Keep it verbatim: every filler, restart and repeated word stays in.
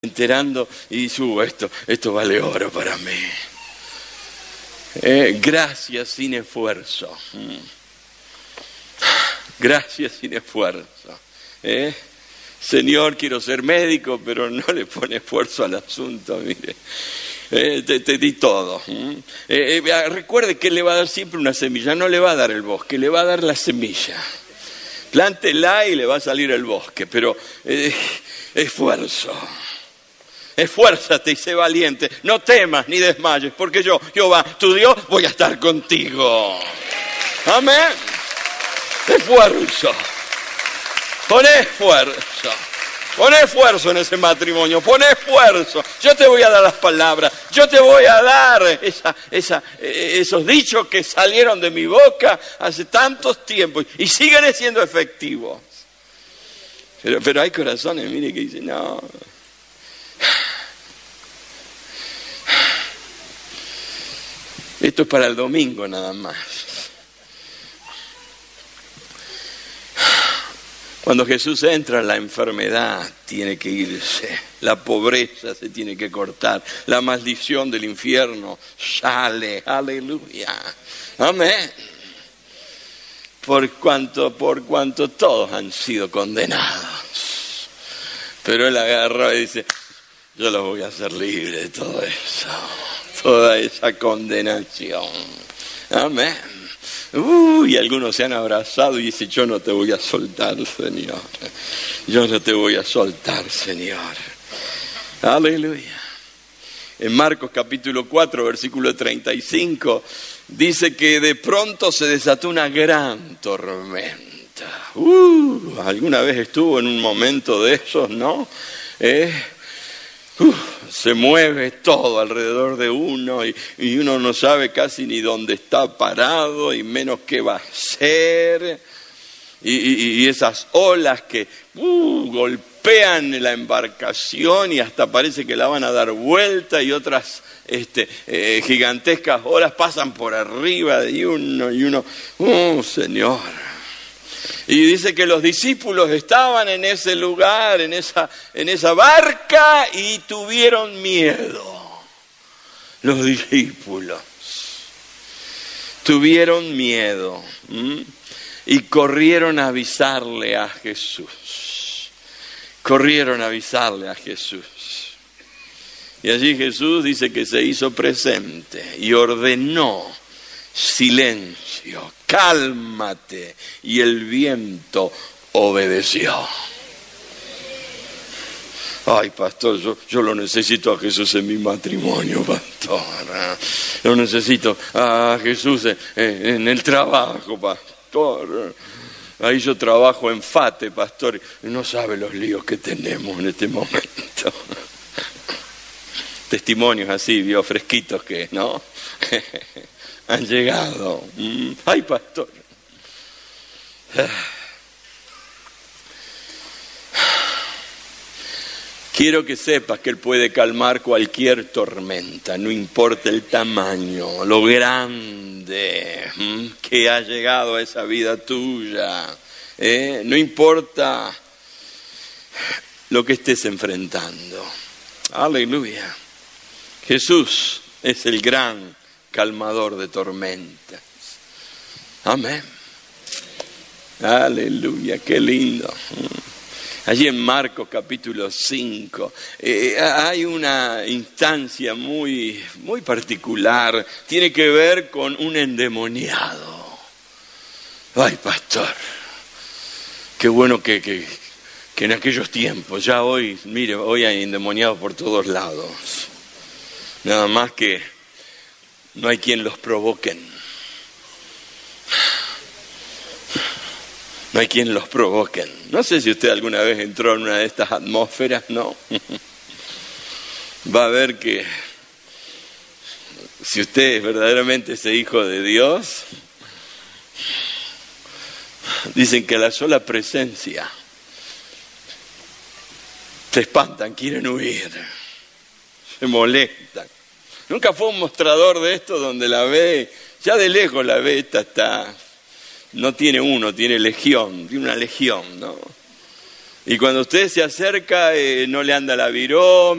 enterando y subo esto, esto vale oro para mí. Eh, gracias sin esfuerzo. Gracias sin esfuerzo. Eh, Señor, quiero ser médico, pero no le pone esfuerzo al asunto, mire. Eh, te, te di todo. Eh, eh, recuerde que le va a dar siempre una semilla, no le va a dar el bosque, le va a dar la semilla. Plántela y le va a salir el bosque, pero eh, esfuerzo. Esfuérzate y sé valiente, no temas ni desmayes, porque yo, Jehová, tu Dios, voy a estar contigo. Amén. Esfuerzo. Pon esfuerzo. Pon esfuerzo en ese matrimonio, pon esfuerzo. Yo te voy a dar las palabras, yo te voy a dar esa, esa, esos dichos que salieron de mi boca hace tantos tiempos y siguen siendo efectivos. Pero, pero hay corazones, mire, que dicen, no. Esto es para el domingo nada más. Cuando Jesús entra, la enfermedad tiene que irse, la pobreza se tiene que cortar, la maldición del infierno sale, aleluya, amén. Por cuanto, por cuanto todos han sido condenados. Pero él agarró y dice, yo los voy a hacer libres de todo eso, toda esa condenación, amén. Uh, y algunos se han abrazado y dicen, yo no te voy a soltar, Señor. Yo no te voy a soltar, Señor. Aleluya. En Marcos capítulo cuatro, versículo treinta y cinco, dice que de pronto se desató una gran tormenta. Uh, ¿alguna vez estuvo en un momento de esos, no? Eh... Uh, se mueve todo alrededor de uno y, y uno no sabe casi ni dónde está parado y menos qué va a hacer. Y, y, y esas olas que uh, golpean la embarcación y hasta parece que la van a dar vuelta y otras este, eh, gigantescas olas pasan por arriba de uno y uno, ¡oh, Señor! Y dice que los discípulos estaban en ese lugar, en esa, en esa barca y tuvieron miedo. Los discípulos tuvieron miedo ¿m? y corrieron a avisarle a Jesús. Corrieron a avisarle a Jesús. Y allí Jesús dice que se hizo presente y ordenó silencio, cálmate, y el viento obedeció. Ay, pastor, yo, yo lo necesito a Jesús en mi matrimonio, pastor. Lo necesito a Jesús en, en el trabajo, pastor. Ahí yo trabajo en FATE, pastor, y no sabe los líos que tenemos en este momento. Testimonios así, vio, fresquitos que, ¿no? Han llegado. Ay, pastor. Quiero que sepas que Él puede calmar cualquier tormenta, no importa el tamaño, lo grande que ha llegado a esa vida tuya. ¿eh? No importa lo que estés enfrentando. Aleluya. Jesús es el gran calmador de tormentas. Amén. Aleluya, qué lindo. Allí en Marcos capítulo cinco eh, hay una instancia muy, muy particular. Tiene que ver con un endemoniado. Ay, pastor, qué bueno que, que, que en aquellos tiempos, ya hoy, mire, hoy hay endemoniados por todos lados. Nada más que no hay quien los provoquen. No hay quien los provoquen. No sé si usted alguna vez entró en una de estas atmósferas, ¿no? Va a ver que si usted es verdaderamente ese hijo de Dios, dicen que la sola presencia se espantan, quieren huir, se molestan. Nunca fue un mostrador de esto donde la ve, ya de lejos la ve, esta está, no tiene uno, tiene legión, tiene una legión, ¿no? Y cuando usted se acerca, eh, no le anda la virome,